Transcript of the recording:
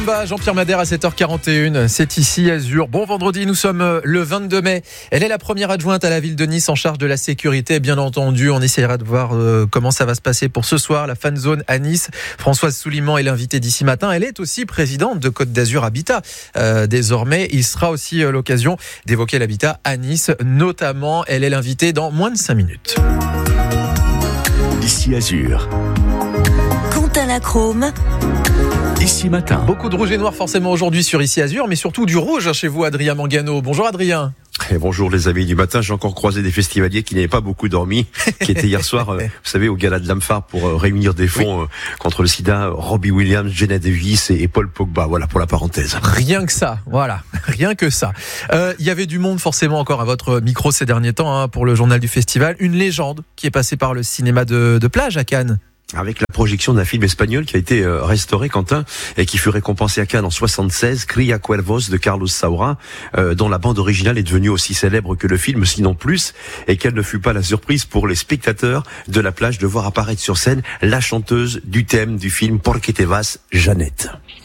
Jean-Pierre Madère à 7h41, c'est ici Azur. Bon vendredi, nous sommes le 22 mai. Elle est la première adjointe à la ville de Nice en charge de la sécurité. Bien entendu, on essaiera de voir comment ça va se passer pour ce soir. La fan zone à Nice. Françoise Souliman est l'invitée d'ici matin. Elle est aussi présidente de Côte d'Azur Habitat. Désormais, il sera aussi l'occasion d'évoquer l'habitat à Nice. Notamment, elle est l'invitée dans moins de 5 minutes. Ici Azur. Quentin Lachrome. Ici matin. Beaucoup de rouge et noir forcément aujourd'hui sur Ici Azur, mais surtout du rouge chez vous, Adrien Mangano. Bonjour Adrien. Et bonjour les amis du matin, j'ai encore croisé des festivaliers qui n'avaient pas beaucoup dormi, qui étaient hier soir, vous savez, au gala de l'AMFAR pour réunir des fonds contre le sida, Robbie Williams, Jenna Davis et Paul Pogba. Voilà pour la parenthèse. Rien que ça, voilà, rien que ça. Il y avait du monde forcément encore à votre micro ces derniers temps pour le journal du festival. Une légende qui est passée par le cinéma de plage à Cannes. Avec la projection d'un film espagnol qui a été restauré, Quentin, et qui fut récompensé à Cannes en 76, Cria Cuervos de Carlos Saura, dont la bande originale est devenue aussi célèbre que le film, sinon plus, et quelle ne fut pas la surprise pour les spectateurs de la plage de voir apparaître sur scène la chanteuse du thème du film Porque te vas, Jeannette.